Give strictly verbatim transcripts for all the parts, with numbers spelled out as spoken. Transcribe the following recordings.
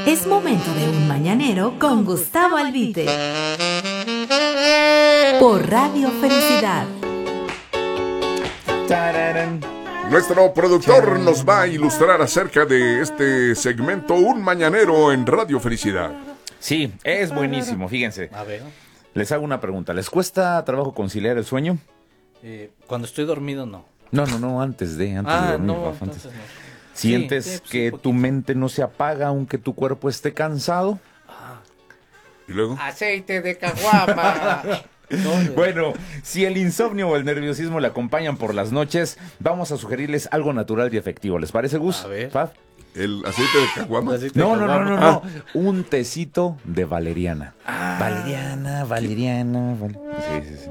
Es momento de un mañanero con Gustavo Albite. Por Radio Felicidad. Tararán. Nuestro productor nos va a ilustrar acerca de este segmento Un Mañanero en Radio Felicidad. Sí, es buenísimo, fíjense. A ver. Les hago una pregunta. ¿Les cuesta trabajo conciliar el sueño? Eh, cuando estoy dormido, no. No, no, no, antes de, antes de Ah, dormir. no, Rafa, antes. entonces no. ¿Sientes Sí, sí, pues, que un tu poquito. mente no se apaga aunque tu cuerpo esté cansado? ¿Y luego? Aceite de caguama. Bueno, si el insomnio o el nerviosismo le acompañan por las noches, vamos a sugerirles algo natural y efectivo. ¿Les parece, Gus? A ver. Faf. ¿El aceite de caguama? Aceite de No, no, no, no, caguama. no. Un tecito de valeriana. Ah. Valeriana, valeriana. val- Sí, sí, sí.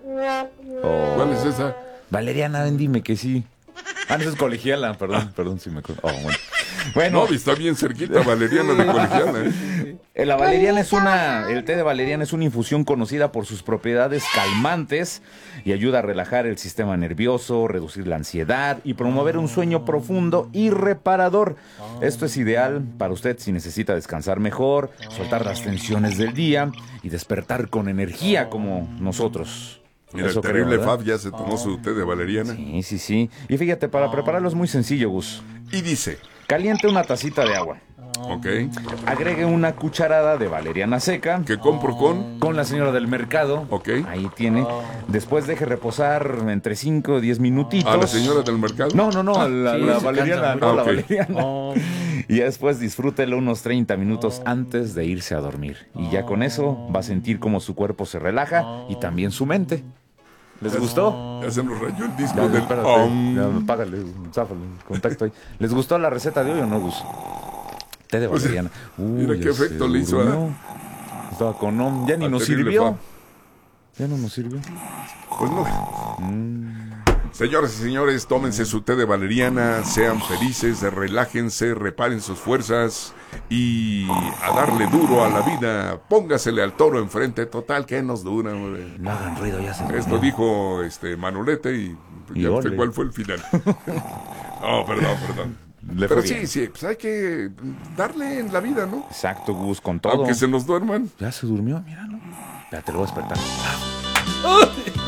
Oh. ¿Cuál es esa? Valeriana, ven, dime que sí. Ah, no, esa es colegiala, perdón, perdón si me acuerdo. Oh, bueno. No, Bueno, está bien cerquita, Valeriana de Colegiala, ¿eh? eh, la valeriana es una, el té de valeriana es una infusión conocida por sus propiedades calmantes y ayuda a relajar el sistema nervioso, reducir la ansiedad y promover un sueño profundo y reparador. Esto es ideal para usted si necesita descansar mejor, soltar las tensiones del día y despertar con energía como nosotros. Mira, el Eso creo, terrible ¿verdad? Fab ya se tomó su té de valeriana. Sí, sí, sí. Y fíjate, para prepararlo es muy sencillo, Gus. Y dice, Caliente una tacita de agua. ok, Agregue una cucharada de valeriana seca. que compro con... Con la señora del mercado. Ok. Ahí tiene. Después deje reposar entre cinco o diez minutitos. ¿A la señora del mercado? No, no, no, la, sí, la se valeriana, cansa no, mucho. la Ah, ok. valeriana. Oh. Y ya después disfrútelo unos treinta minutos antes de irse a dormir. Y ya con eso va a sentir como su cuerpo se relaja y también su mente. ¿Les gustó? Ya se nos rayó el disco Ya, del... espérate, Om. ya, págale, záfale, contacto ahí. ¿Les gustó la receta de hoy o no, Gus? Té de Pues, valeriana. Uy, mira qué ya se efecto le hizo, ¿eh? durmió. Estaba con nom- ya ni Al nos terrible sirvió. Fab. Ya no nos sirvió. Pues no. Señoras y señores, tómense su té de valeriana, sean felices, relájense, reparen sus fuerzas y a darle duro a la vida. Póngasele al toro enfrente, total, que nos dura, hombre. No hagan ruido, ya se Esto dijo este Manolete y, Y ya no sé ole. cuál fue el final. Oh, perdón, perdón. Le Pero fue sí, bien. sí, pues hay que darle en la vida, ¿no? Exacto, Gus, con todo. Aunque se nos duerman. Ya se durmió, míralo. Ya te lo voy a despertar.